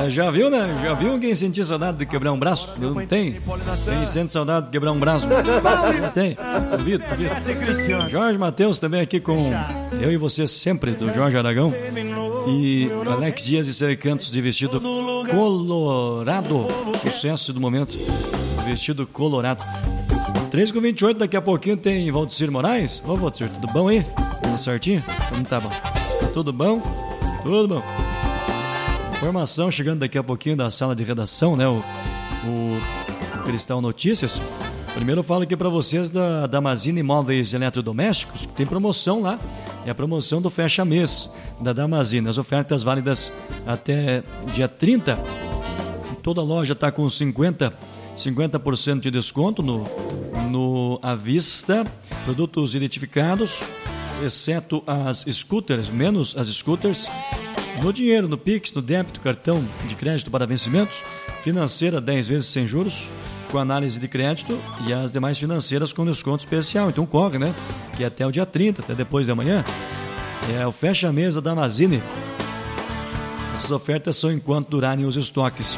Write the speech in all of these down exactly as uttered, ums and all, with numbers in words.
É, já viu, né? Já viu alguém sentir saudade de quebrar um braço? Não tem? Quem sente saudade de quebrar um braço? Não tem? Duvido, duvido. Jorge Matheus também aqui com Eu e Você Sempre, do Jorge Aragão. E Alex Dias e Céu Cantos de vestido colorado. Sucesso do momento. Vestido colorado. três com vinte e oito, daqui a pouquinho tem Valdecir Moraes. Ô, Valdecir, tudo bom aí? Tudo certinho? Como tá bom? Está tudo bom? Tudo bom. Informação chegando daqui a pouquinho da sala de redação, né? O, o Cristal Notícias. Primeiro eu falo aqui para vocês da Damazini Móveis Eletrodomésticos, que tem promoção lá. É a promoção do Fecha Mês da Damazini. As ofertas válidas até dia trinta. Toda loja está com cinquenta por cento de desconto no, no à vista. Produtos identificados, exceto as scooters, menos as scooters. No dinheiro, no Pix, no débito, cartão de crédito para vencimentos, financeira dez vezes sem juros, com análise de crédito e as demais financeiras com desconto especial. Então corre, né? Que é até o dia trinta, até depois de amanhã. É o fecha mesa da Amazine. Essas ofertas são enquanto durarem os estoques.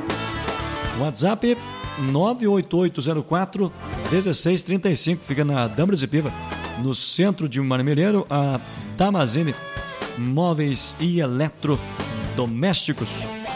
WhatsApp nove oito oito zero quatro um seis três cinco, fica na Dambras e Piva, no centro de Marmeleiro, a Damazine Móveis e Eletrodomésticos.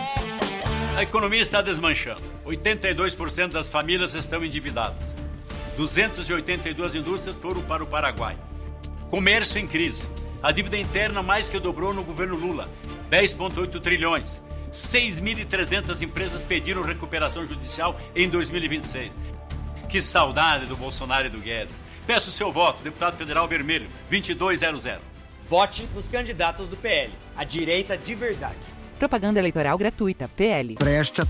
A economia está desmanchando. oitenta e dois por cento das famílias estão endividadas. duzentas e oitenta e duas indústrias foram para o Paraguai. Comércio em crise. A dívida interna mais que dobrou no governo Lula, dez vírgula oito trilhões. seis mil e trezentas empresas pediram recuperação judicial em dois mil e vinte e seis. Que saudade do Bolsonaro e do Guedes. Peço o seu voto, deputado federal vermelho, vinte e dois zero zero. Vote nos candidatos do P L, a direita de verdade. Propaganda eleitoral gratuita, P L. Preste